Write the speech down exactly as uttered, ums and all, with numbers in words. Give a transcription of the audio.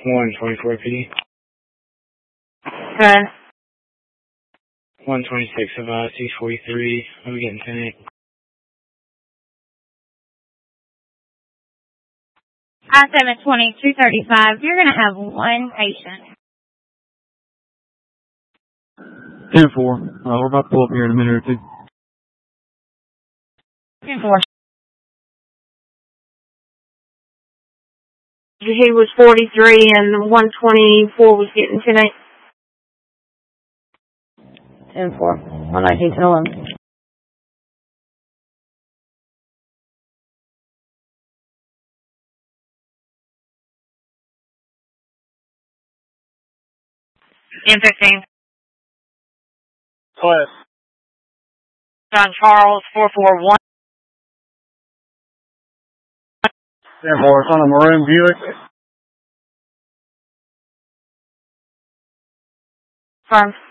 one twenty-four P D. Good. one twenty-six about six forty-three. Are we getting ten eight? I seven twenty, two thirty-five. You're going to have one patient. ten four. Uh, we're about to pull up here in a minute or two. ten four. He was forty-three and one twenty-four was getting ten eight. ten four. one nineteen, ten eleven. ten fifteen. Cliff. John Charles, four four one. ten four, it's on a maroon Buick. Firm.